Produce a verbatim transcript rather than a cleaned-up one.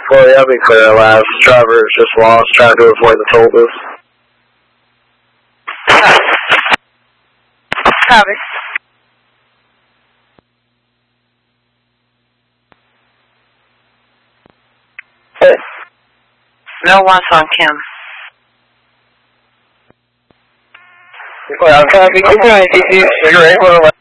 Well, yeah, I'll be clear. Last driver is just lost, trying to avoid the toll booth. Copy. Hey. No one's on Kim. Well, I'm trying to be good. You're right.